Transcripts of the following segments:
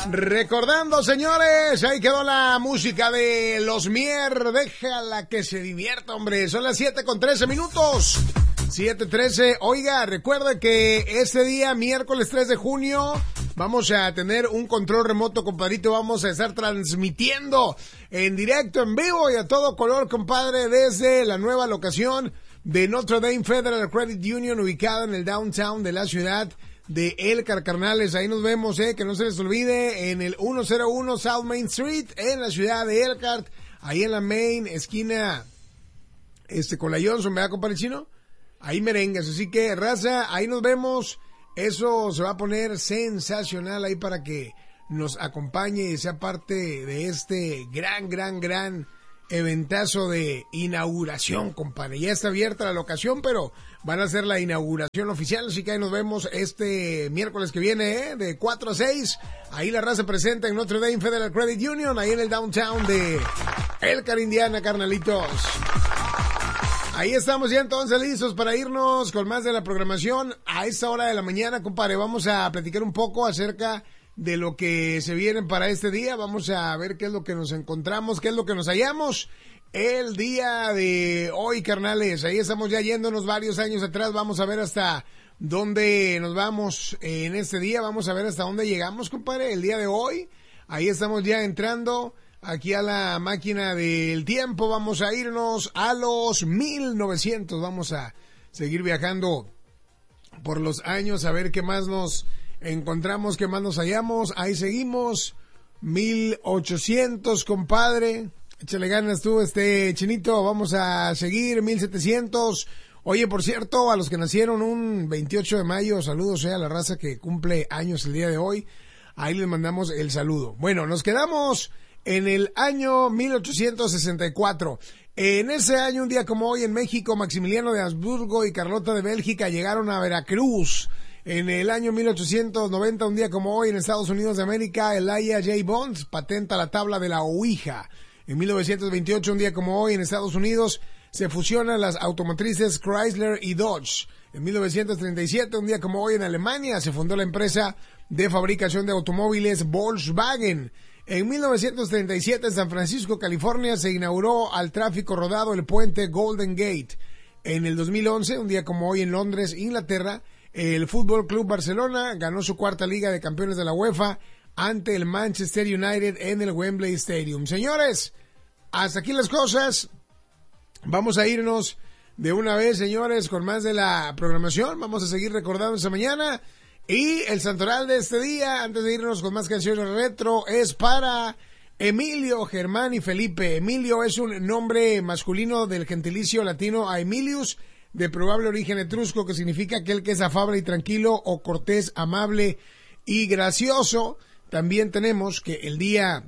Recordando, señores, ahí quedó la música de Los Mier. Déjala que se divierta, hombre. Son las 7:13. 7:13. Oiga, recuerda que este día, miércoles 3 de junio, vamos a tener un control remoto, compadrito. Vamos a estar transmitiendo en directo, en vivo y a todo color, compadre, desde la nueva locación de Notre Dame Federal Credit Union, ubicada en el downtown de la ciudad de Elkhart, carnales. Ahí nos vemos, que no se les olvide, en el 101 South Main Street, en la ciudad de Elkhart, ahí en la Main, esquina, con la Johnson, ¿verdad, compadre chino? Ahí merengues, así que, raza, ahí nos vemos. Eso se va a poner sensacional ahí para que nos acompañe y sea parte de este gran eventazo de inauguración, compadre. Ya está abierta la locación, pero van a hacer la inauguración oficial, así que ahí nos vemos este miércoles que viene, de 4 a 6. Ahí la raza presenta en Notre Dame Federal Credit Union, ahí en el downtown de Elkhart, Indiana, carnalitos. Ahí estamos ya entonces listos para irnos con más de la programación a esta hora de la mañana, compadre. Vamos a platicar un poco acerca de lo que se viene para este día. Vamos a ver qué es lo que nos encontramos, qué es lo que nos hallamos el día de hoy, carnales. Ahí estamos ya yéndonos varios años atrás. Vamos a ver hasta dónde nos vamos en este día. Vamos a ver hasta dónde llegamos, compadre, el día de hoy. Ahí estamos ya entrando aquí a la máquina del tiempo. Vamos a irnos a los 1900. Vamos a seguir viajando por los años a ver qué más nos encontramos, qué más nos hallamos. Ahí seguimos, 1800, compadre. Échale ganas tú, chinito. Vamos a seguir, 1700. Oye, por cierto, a los que nacieron un 28 de mayo, saludos a la raza que cumple años el día de hoy. Ahí les mandamos el saludo. Bueno, nos quedamos en el año 1864. En ese año, un día como hoy en México, Maximiliano de Habsburgo y Carlota de Bélgica llegaron a Veracruz. En el año 1890, un día como hoy en Estados Unidos de América, Elijah J. Bonds patenta la tabla de la Ouija. En 1928, un día como hoy en Estados Unidos, se fusionan las automotrices Chrysler y Dodge. En 1937, un día como hoy en Alemania, se fundó la empresa de fabricación de automóviles Volkswagen. En 1937, en San Francisco, California, se inauguró al tráfico rodado el puente Golden Gate. En el 2011, un día como hoy en Londres, Inglaterra, el Fútbol Club Barcelona ganó su cuarta Liga de Campeones de la UEFA ante el Manchester United en el Wembley Stadium. Señores, hasta aquí las cosas. Vamos a irnos de una vez, señores, con más de la programación. Vamos a seguir recordando esta mañana. Y el santoral de este día, antes de irnos con más canciones retro, es para Emilio, Germán y Felipe. Emilio es un nombre masculino del gentilicio latino a Emilius, de probable origen etrusco, que significa aquel que es afable y tranquilo, o cortés, amable y gracioso. También tenemos que el día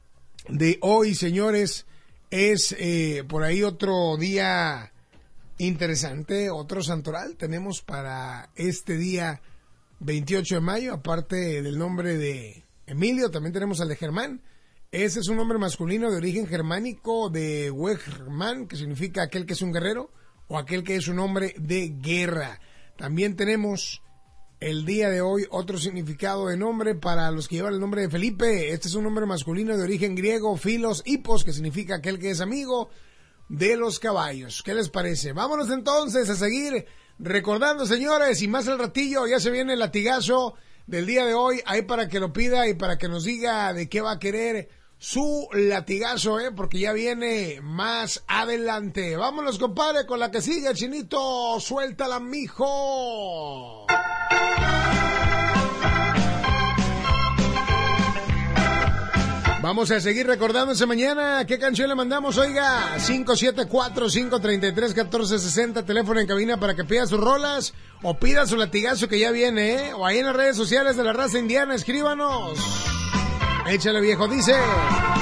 de hoy, señores, es por ahí otro día interesante, otro santoral tenemos para este día 28 de mayo, aparte del nombre de Emilio, también tenemos al de Germán. Ese es un nombre masculino de origen germánico de Weggermann, que significa aquel que es un guerrero, o aquel que es un hombre de guerra. También tenemos el día de hoy otro significado de nombre para los que llevan el nombre de Felipe. Este es un nombre masculino de origen griego, filos, hipos, que significa aquel que es amigo de los caballos. ¿Qué les parece? Vámonos entonces a seguir recordando, señores, y más al ratillo ya se viene el latigazo del día de hoy, ahí para que lo pida y para que nos diga de qué va a querer su latigazo, porque ya viene más adelante. Vámonos, compadre, con la que sigue, chinito. Suéltala, mijo. Vamos a seguir recordando esa mañana. ¿Qué canción le mandamos? Oiga, 574-533-1460, teléfono en cabina para que pida sus rolas o pida su latigazo que ya viene, o ahí en las redes sociales de la raza indiana, escríbanos. Échale, viejo, dice.